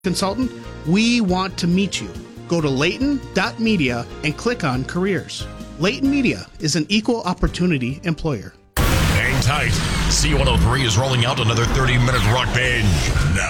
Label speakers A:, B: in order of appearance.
A: consultant, we want to meet you. Go to Layton.media and click on careers. Layton Media is an equal opportunity employer.
B: Hang tight. C103 is rolling out another 30-minute rock binge now.